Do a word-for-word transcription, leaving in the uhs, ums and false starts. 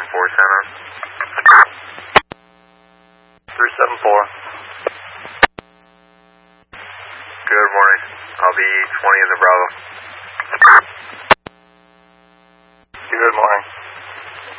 four, Santa. three seven four. Good morning. I'll be twenty in the Bravo.